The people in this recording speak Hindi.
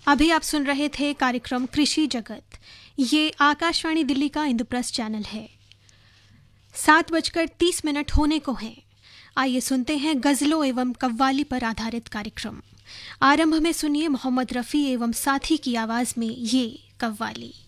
अभी आप सुन रहे थे कार्यक्रम कृषि जगत। ये आकाशवाणी दिल्ली का इंद्रप्रस्थ चैनल है। 7:30 होने को हैं। आइए सुनते हैं गजलों एवं कव्वाली पर आधारित कार्यक्रम। आरंभ में सुनिए मोहम्मद रफ़ी एवं साथी की आवाज में ये कव्वाली।